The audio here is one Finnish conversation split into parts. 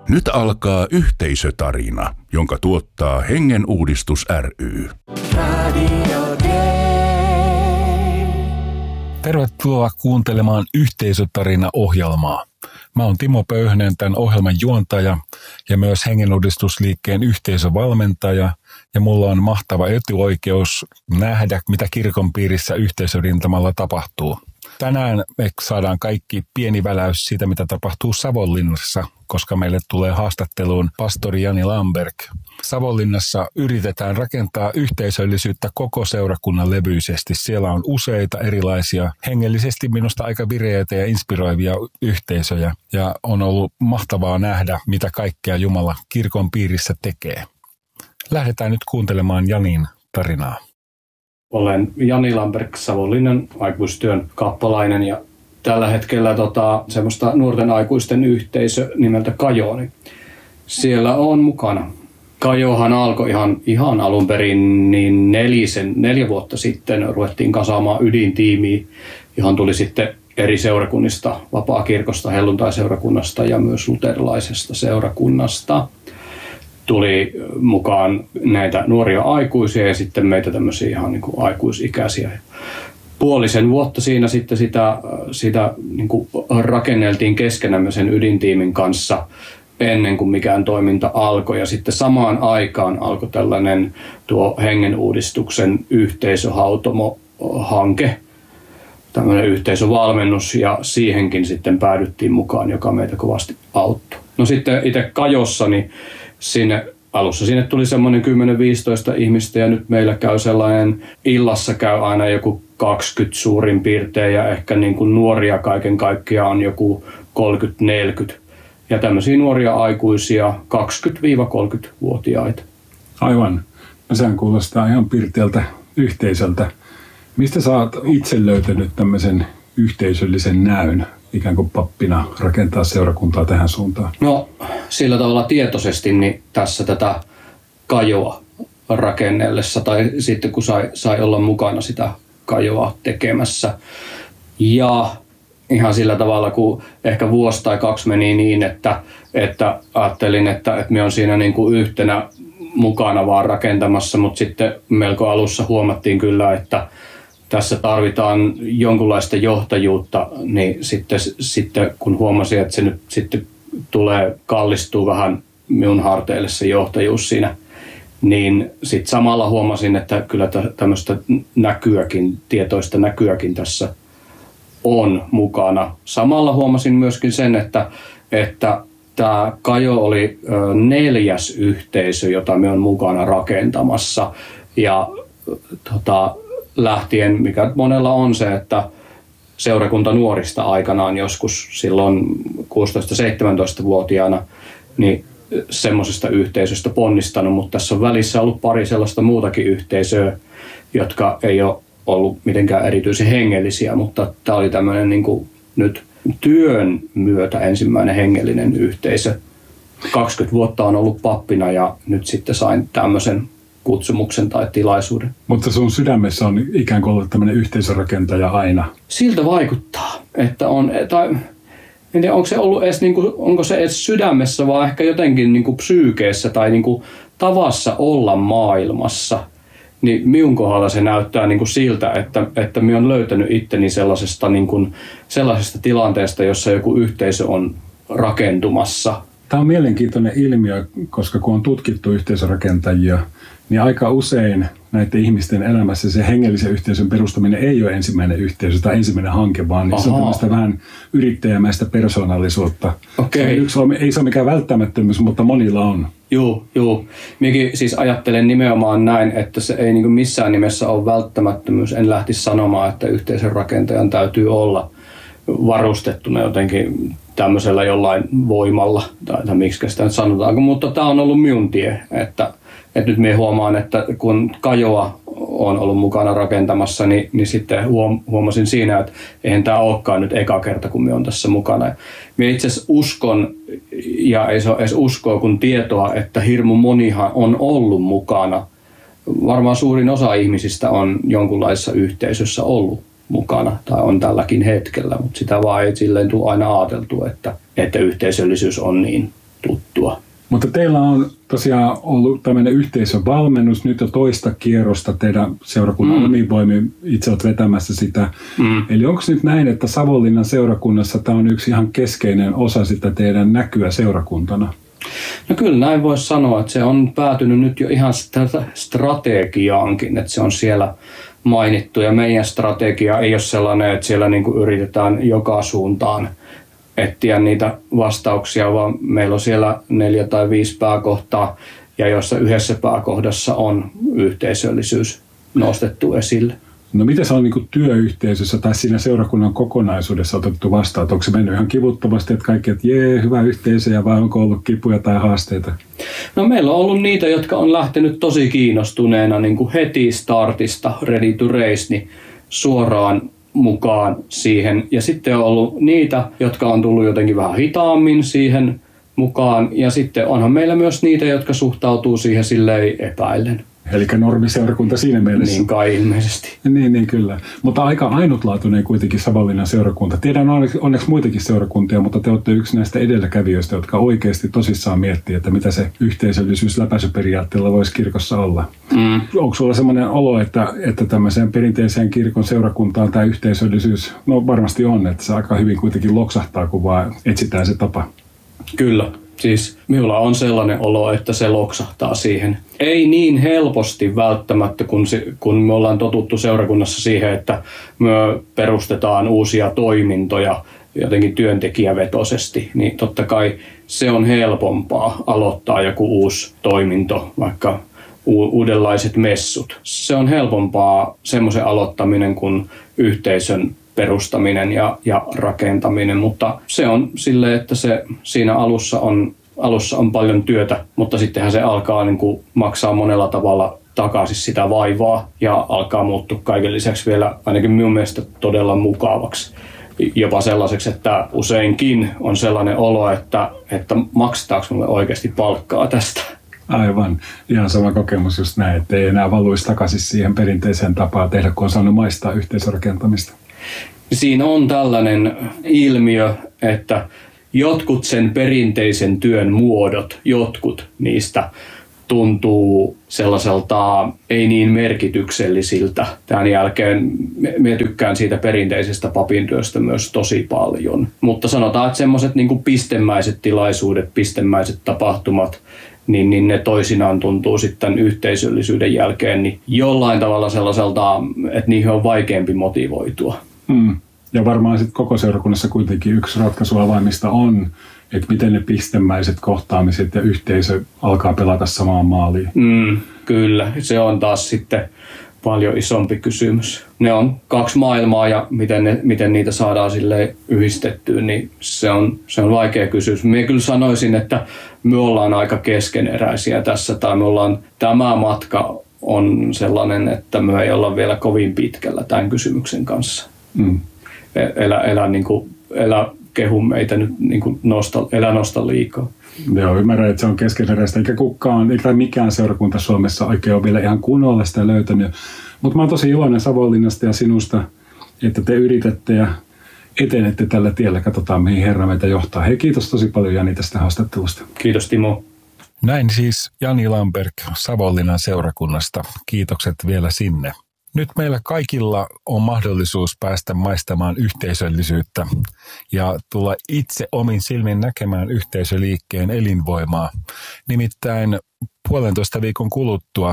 Nyt alkaa yhteisötarina, jonka tuottaa Hengen Uudistus ry. Tervetuloa kuuntelemaan Yhteisötarina-ohjelmaa. Mä oon Timo Pöyhönen, tämän ohjelman juontaja ja myös Hengen Uudistusliikkeen yhteisövalmentaja. Ja mulla on mahtava etuoikeus nähdä, mitä kirkon piirissä yhteisörintamalla tapahtuu. Tänään me saadaan kaikki pieni väläys siitä, mitä tapahtuu Savonlinnassa, koska meille tulee haastatteluun pastori Jani Lamberg. Savonlinnassa yritetään rakentaa yhteisöllisyyttä koko seurakunnan levyisesti. Siellä on useita erilaisia, hengellisesti minusta aika vireitä ja inspiroivia yhteisöjä. Ja on ollut mahtavaa nähdä, mitä kaikkea Jumala kirkon piirissä tekee. Lähdetään nyt kuuntelemaan Janin tarinaa. Olen Jani Lamberg, Savonlinnan aikuistyön kappalainen ja tällä hetkellä semmoista nuorten aikuisten yhteisö nimeltä Kajo. Siellä on mukana. Kajohan alkoi ihan alun perin niin 4 vuotta sitten ruvettiin kasaamaan ydintiimiä, johon tuli sitten eri seurakunnista, vapaakirkosta, helluntaiseurakunnasta ja myös luterilaisesta seurakunnasta. Tuli mukaan näitä nuoria aikuisia ja sitten meitä tämmöisiä ihan niin kuin aikuisikäisiä. Puolisen vuotta siinä sitten sitä niin kuin rakenneltiin keskenämme sen ydintiimin kanssa ennen kuin mikään toiminta alkoi. Ja sitten samaan aikaan alkoi tällainen tuo Hengen Uudistuksen yhteisöhautomo-hanke, tämmöinen yhteisövalmennus, ja siihenkin sitten päädyttiin mukaan, joka meitä kovasti auttoi. No sitten itse Kajossa, niin sinne tuli semmoinen 10-15 ihmistä ja nyt meillä käy sellainen, illassa käy aina joku 20 suurin piirtein ja ehkä niin kuin nuoria kaiken kaikkiaan on joku 30-40 ja tämmöisiä nuoria aikuisia 20-30-vuotiaita. Aivan. No sehän kuulostaa ihan pirteältä yhteisöltä. Mistä sä oot itse löytänyt tämmöisen yhteisöllisen näyn ikään kuin pappina rakentaa seurakuntaa tähän suuntaan? No sillä tavalla tietoisesti niin tässä tätä Kajoa rakennellessa tai sitten kun sai olla mukana sitä Kajoa tekemässä. Ja ihan sillä tavalla kun ehkä vuosi tai 2 meni niin, että ajattelin, että me on siinä niin kuin yhtenä mukana vaan rakentamassa, mutta sitten melko alussa huomattiin kyllä, että tässä tarvitaan jonkunlaista johtajuutta, niin sitten kun huomasin, että se nyt sitten kallistuu vähän minun harteille se johtajuus siinä, niin sitten samalla huomasin, että kyllä tämmöistä tietoista näkyäkin tässä on mukana. Samalla huomasin myöskin sen, että tämä Kajo oli 4. yhteisö, jota me on mukana rakentamassa ja lähtien, mikä monella on se, että seurakunta nuorista aikanaan joskus silloin 16-17-vuotiaana niin semmoisesta yhteisöstä ponnistanut, mutta tässä on välissä ollut pari sellaista muutakin yhteisöä, jotka ei ole ollut mitenkään erityisen hengellisiä, mutta tämä oli tämmöinen niin kuin nyt työn myötä ensimmäinen hengellinen yhteisö. 20 vuotta on ollut pappina ja nyt sitten sain tämmöisen kutsumuksen tai tilaisuuden. Mutta sun sydämessä on ikään kuin ollut tämmöinen yhteisörakentaja aina. Siltä vaikuttaa, että on, tai en tiedä, onko se ollut edes, niin kuin, onko se edes sydämessä, vaan ehkä jotenkin niin kuin psyykeessä tai niin kuin tavassa olla maailmassa. Niin minun kohdalla se näyttää niin kuin siltä, että minä olen löytänyt itteni sellaisesta tilanteesta, jossa joku yhteisö on rakentumassa. Tämä on mielenkiintoinen ilmiö, koska kun on tutkittu yhteisörakentajia, niin aika usein näiden ihmisten elämässä se hengellisen yhteisön perustaminen ei ole ensimmäinen yhteisö tai ensimmäinen hanke, vaan se on tämmöistä vähän yrittäjämäistä persoonallisuutta. Okay. Ei se ole mikään välttämättömyys, mutta monilla on. Joo. Minäkin siis ajattelen nimenomaan näin, että se ei niin missään nimessä ole välttämättömyys. En lähtisi sanomaan, että yhteisön rakentajan täytyy olla varustettuna jotenkin tämmöisellä jollain voimalla, tai miksi sitä nyt sanotaanko, mutta tämä on ollut minun tie, että nyt minä huomaan, että kun Kajoa on ollut mukana rakentamassa, niin sitten huomasin siinä, että eihän tämä olekaan nyt eka kerta, kun minä olen tässä mukana. Minä itse asiassa uskon, ja ei se ole edes uskoa kun tietoa, että hirmu monihan on ollut mukana. Varmaan suurin osa ihmisistä on jonkunlaisessa yhteisössä ollut mukana tai on tälläkin hetkellä, mutta sitä vaan ei silleen tule aina ajateltu, että yhteisöllisyys on niin tuttua. Mutta teillä on tosiaan ollut tämmöinen yhteisövalmennus nyt jo toista kierrosta teidän seurakunnan omiin voimiin. Itse olet vetämässä sitä. Eli onko nyt näin, että Savonlinnan seurakunnassa tämä on yksi ihan keskeinen osa sitä teidän näkyä seurakuntana? No kyllä näin voisi sanoa, että se on päätynyt nyt jo ihan strategiaankin, että se on siellä mainittu. Ja meidän strategia ei ole sellainen, että siellä niin kuin yritetään joka suuntaan etsiä niitä vastauksia, vaan meillä on siellä 4 tai 5 pääkohtaa, ja joissa yhdessä pääkohdassa on yhteisöllisyys nostettu esille. No miten se on niin kuin työyhteisössä tai siinä seurakunnan kokonaisuudessa otettu vastaan? Onko se mennyt ihan kivuttomasti, että kaikki, että jee, hyvä yhteisö, ja vai onko ollut kipuja tai haasteita? No meillä on ollut niitä, jotka on lähtenyt tosi kiinnostuneena niin kuin heti startista, ready to race, niin suoraan mukaan siihen. Ja sitten on ollut niitä, jotka on tullut jotenkin vähän hitaammin siihen mukaan. Ja sitten onhan meillä myös niitä, jotka suhtautuu siihen silleen epäillen. Eli normiseurakunta siinä mielessä. Niin kai ilmeisesti. Niin kyllä. Mutta aika ainutlaatuinen kuitenkin Savonlinnan seurakunta. Tiedän onneksi muitakin seurakuntia, mutta te olette yksi näistä edelläkävijöistä, jotka oikeasti tosissaan miettii, että mitä se yhteisöllisyys läpäisyperiaatteella voisi kirkossa olla. Onko sulla sellainen olo, että tämmöiseen perinteiseen kirkon seurakuntaan tämä yhteisöllisyys, no varmasti on, että se aika hyvin kuitenkin loksahtaa, kun vaan etsitään se tapa? Kyllä. Siis minulla on sellainen olo, että se loksahtaa siihen. Ei niin helposti välttämättä, kun me ollaan totuttu seurakunnassa siihen, että me perustetaan uusia toimintoja jotenkin työntekijävetoisesti, niin totta kai se on helpompaa aloittaa joku uusi toiminto, vaikka uudenlaiset messut. Se on helpompaa semmoisen aloittaminen kuin yhteisön perustaminen ja rakentaminen, mutta se on silleen, että se siinä alussa on paljon työtä, mutta sittenhän se alkaa niin kuin maksaa monella tavalla takaisin sitä vaivaa ja alkaa muuttua kaiken lisäksi vielä ainakin minun mielestä todella mukavaksi. Jopa sellaiseksi, että useinkin on sellainen olo, että maksetaanko minulle oikeasti palkkaa tästä. Aivan. Ihan sama kokemus just näin, että ei enää valuisi takaisin siihen perinteiseen tapaan tehdä, kun on saanut maistaa yhteisrakentamista. Siinä on tällainen ilmiö, että jotkut sen perinteisen työn muodot, jotkut niistä tuntuu sellaiselta ei niin merkityksellisiltä. Tämän jälkeen minä tykkään siitä perinteisestä papintyöstä myös tosi paljon. Mutta sanotaan, että semmoiset niin kuin pistemäiset tilaisuudet, pistemäiset tapahtumat, niin ne toisinaan tuntuu sitten yhteisöllisyyden jälkeen niin jollain tavalla sellaiselta, että niihin on vaikeampi motivoitua. Ja varmaan sitten koko seurakunnassa kuitenkin yksi ratkaisuavaimista on, että miten ne pistemäiset kohtaamiset ja yhteisö alkaa pelata samaan maaliin. Kyllä, se on taas sitten paljon isompi kysymys. Ne on 2 maailmaa ja miten niitä saadaan silleen yhdistettyä, niin se on vaikea kysymys. Minä kyllä sanoisin, että me ollaan aika keskeneräisiä tässä, tai tämä matka on sellainen, että me ei olla vielä kovin pitkällä tämän kysymyksen kanssa. Älä kehu meitä nyt, niin kuin älä nosta liikaa. Joo, ymmärrän, että se on keskeneräistä, eikä mikään seurakunta Suomessa oikein ole vielä ihan kunnolla sitä löytänyt. Mutta mä oon tosi iloinen Savonlinnasta ja sinusta, että te yritätte ja etenette tällä tiellä. Katsotaan, mihin Herra meitä johtaa. Hei, kiitos tosi paljon Jani tästä haastattelusta. Kiitos Timo. Näin siis Jani Lamberg Savonlinnan seurakunnasta. Kiitokset vielä sinne. Nyt meillä kaikilla on mahdollisuus päästä maistamaan yhteisöllisyyttä ja tulla itse omin silmin näkemään yhteisöliikkeen elinvoimaa. Nimittäin 1,5 viikon kuluttua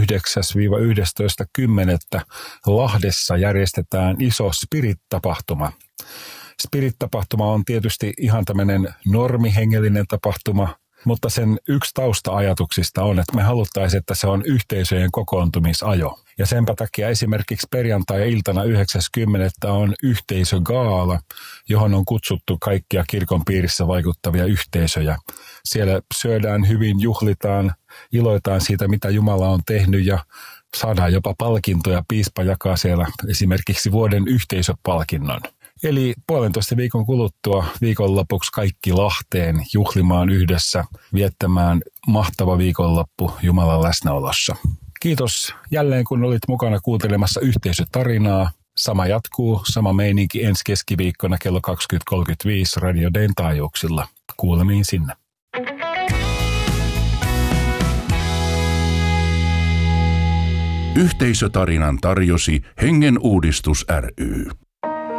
9-11.10. Lahdessa järjestetään iso Spirit-tapahtuma. Spirit-tapahtuma on tietysti ihan tämmöinen normihengellinen tapahtuma, mutta sen yksi tausta-ajatuksista on, että me haluttaisiin, että se on yhteisöjen kokoontumisajo. Ja senpä takia esimerkiksi perjantai-iltana 9.10. on yhteisögaala, johon on kutsuttu kaikkia kirkon piirissä vaikuttavia yhteisöjä. Siellä syödään hyvin, juhlitaan, iloitaan siitä, mitä Jumala on tehnyt ja saadaan jopa palkintoja. Piispa jakaa siellä esimerkiksi vuoden yhteisöpalkinnon. Eli 1,5 viikon kuluttua viikonlopuksi kaikki Lahteen juhlimaan yhdessä, viettämään mahtava viikonloppu Jumalan läsnäolossa. Kiitos jälleen, kun olit mukana kuuntelemassa yhteisötarinaa. Sama jatkuu, sama meininki ensi keskiviikkona kello 20.35 Radio Dayn taajuuksilla. Kuulemiin sinne. Yhteisötarinan tarjosi Hengen Uudistus ry.